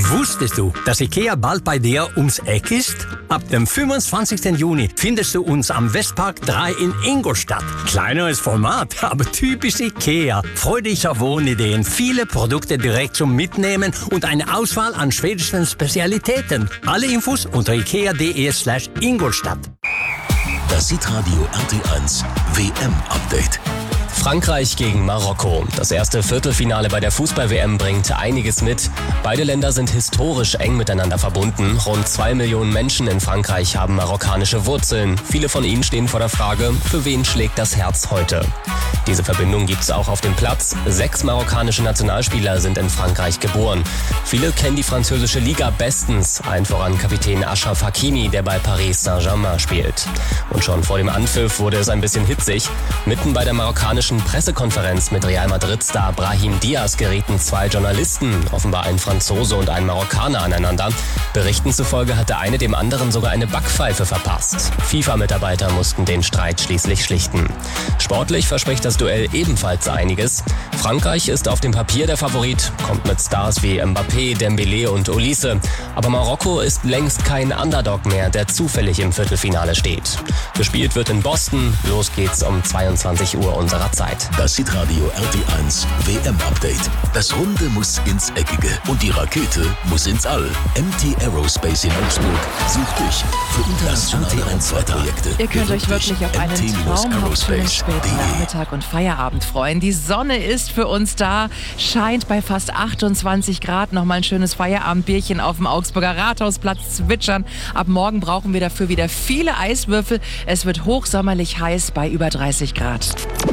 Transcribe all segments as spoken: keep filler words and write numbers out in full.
Wusstest du, dass IKEA bald bei dir ums Eck ist? Ab dem fünfundzwanzigsten Juni findest du uns am Westpark drei in Ingolstadt. Kleineres Format, aber typisch IKEA. Freudige Wohnideen, viele Produkte direkt zum Mitnehmen und eine Auswahl an schwedischen Spezialitäten. Alle Infos unter ikea.de slash Ingolstadt. Das Hitradio R T eins W M-Update. Frankreich gegen Marokko. Das erste Viertelfinale bei der Fußball-W M bringt einiges mit. Beide Länder sind historisch eng miteinander verbunden. Rund zwei Millionen Menschen in Frankreich haben marokkanische Wurzeln. Viele von ihnen stehen vor der Frage, für wen schlägt das Herz heute? Diese Verbindung gibt es auch auf dem Platz. Sechs marokkanische Nationalspieler sind in Frankreich geboren. Viele kennen die französische Liga bestens, allen voran Kapitän Achraf Hakimi, der bei Paris Saint-Germain spielt. Und schon vor dem Anpfiff wurde es ein bisschen hitzig. Mitten bei der marokkanischen Pressekonferenz mit Real Madrid-Star Brahim Diaz gerieten zwei Journalisten, offenbar ein Franzose und ein Marokkaner, aneinander. Berichten zufolge hat der eine dem anderen sogar eine Backpfeife verpasst. FIFA-Mitarbeiter mussten den Streit schließlich schlichten. Sportlich verspricht das Duell ebenfalls einiges. Frankreich ist auf dem Papier der Favorit, kommt mit Stars wie Mbappé, Dembélé und Olise. Aber Marokko ist längst kein Underdog mehr, der zufällig im Viertelfinale steht. Gespielt wird in Boston. Los geht's um zweiundzwanzig Uhr unserer Zeit. Das Hitradio R T eins W M-Update. Das Runde muss ins Eckige und die Rakete muss ins All. M T Aerospace in Augsburg sucht dich für internationale Raumfahrtprojekte. Ihr könnt euch wirklich auf einen traumhaften späten Nachmittag und Feierabend freuen. Die Sonne ist für uns da, scheint bei fast achtundzwanzig Grad. Nochmal ein schönes Feierabendbierchen auf dem Augsburger Rathausplatz zwitschern. Ab morgen brauchen wir dafür wieder viele Eiswürfel. Es wird hochsommerlich heiß bei über dreißig Grad.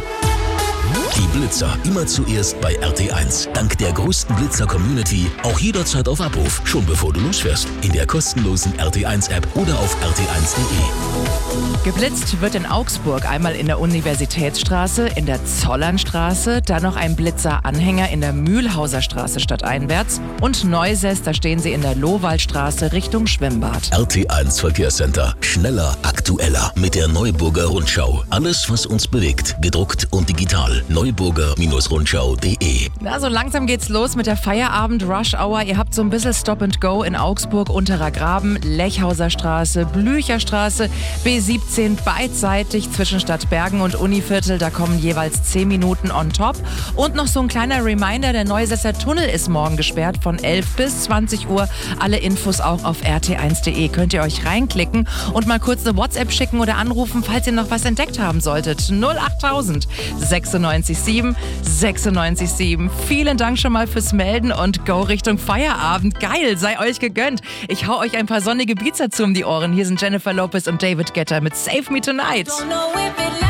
Die Blitzer immer zuerst bei R T eins. Dank der größten Blitzer-Community auch jederzeit auf Abruf, schon bevor du losfährst. In der kostenlosen R T eins App oder auf R T eins Punkt de. Geblitzt wird in Augsburg einmal in der Universitätsstraße, in der Zollernstraße, dann noch ein Blitzer-Anhänger in der Mühlhauser Straße stadteinwärts und Neusäß, da stehen sie in der Lohwaldstraße Richtung Schwimmbad. R T eins Verkehrscenter. Schneller, aktueller mit der Neuburger Rundschau. Alles, was uns bewegt, gedruckt und digital. neuburger Rundschau punkt de. Na, so langsam geht's los mit der Feierabend-Rush-Hour. Ihr habt so ein bisschen Stop and Go in Augsburg, Unterer Graben, Lechhauser Straße, Blücher Straße, B siebzehn beidseitig zwischen Stadtbergen und Univiertel. Da kommen jeweils zehn Minuten on top. Und noch so ein kleiner Reminder, der Neusässer Tunnel ist morgen gesperrt von elf bis zwanzig Uhr. Alle Infos auch auf R T eins Punkt de. Könnt ihr euch reinklicken und mal kurz eine WhatsApp schicken oder anrufen, falls ihr noch was entdeckt haben solltet. null achttausend sechsundneunzig sieben sechsundneunzig sieben. Vielen Dank schon mal fürs Melden und go Richtung Feierabend. Geil, sei euch gegönnt. Ich hau euch ein paar sonnige Beats dazu um die Ohren. Hier sind Jennifer Lopez und David Guetta mit Save Me Tonight.